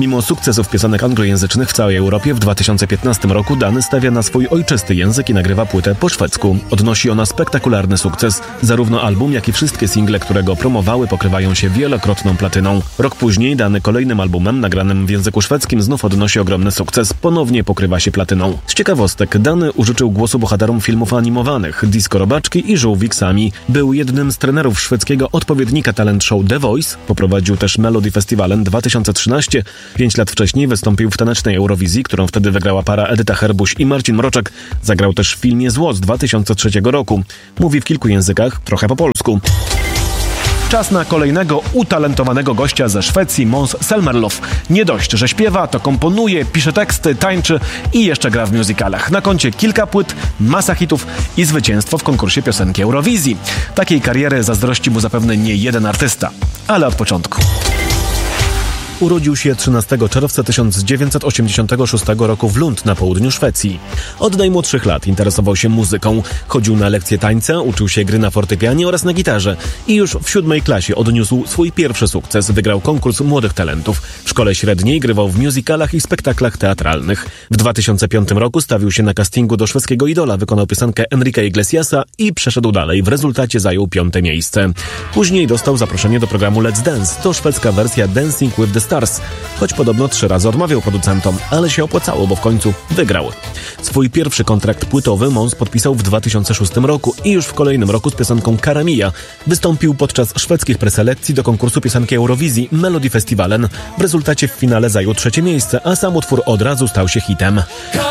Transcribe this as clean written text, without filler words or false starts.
Mimo sukcesów piosenek anglojęzycznych w całej Europie w 2015 roku Dan stawia na swój ojczysty język i nagrywa płytę po szwedzku. Odnosi ona spektakularny sukces. Zarówno album, jak i wszystkie single, które go promowały, pokrywają się wielokrotną platyną. Rok później Dan kolejnym albumem nagranym w języku szwedzkim znów odnosi ogromny sukces. Ponownie pokrywa się platyną. Z ciekawostek, Dan użyczył głosu bohaterom filmów animowanych Disco Robaczki i Żółwik Sami. Był jednym z trenerów szwedzkiego odpowiednika talent show The Voice. Poprowadził też Melody Festivalen 2013. 5 lat wcześniej wystąpił w tanecznej Eurowizji, którą wtedy wygrała para Edyta Herbuś i Marcin Mroczek. Zagrał też w filmie Zło z 2003 roku. Mówi w kilku językach, trochę po polsku. Czas na kolejnego utalentowanego gościa ze Szwecji, Måns Zelmerlöw. Nie dość, że śpiewa, to komponuje, pisze teksty, tańczy i jeszcze gra w musicalach. Na koncie kilka płyt, masa hitów i zwycięstwo w konkursie piosenki Eurowizji. Takiej kariery zazdrości mu zapewne nie jeden artysta. Ale od początku. Urodził się 13 czerwca 1986 roku w Lund na południu Szwecji. Od najmłodszych lat interesował się muzyką. Chodził na lekcje tańca, uczył się gry na fortepianie oraz na gitarze. I już w 7. klasie odniósł swój pierwszy sukces. Wygrał konkurs młodych talentów. W szkole średniej grywał w musicalach i spektaklach teatralnych. W 2005 roku stawił się na castingu do szwedzkiego idola, wykonał piosenkę Enrique Iglesiasa i przeszedł dalej. W rezultacie zajął 5. miejsce. Później dostał zaproszenie do programu Let's Dance. To szwedzka wersja Dancing with the Stars. Choć podobno 3 razy odmawiał producentom, ale się opłacało, bo w końcu wygrał. Swój pierwszy kontrakt płytowy Måns podpisał w 2006 roku i już w kolejnym roku z piosenką Cara Mia wystąpił podczas szwedzkich preselekcji do konkursu piosenki Eurowizji Melody Festivalen. W rezultacie w finale zajął 3. miejsce, a sam utwór od razu stał się hitem.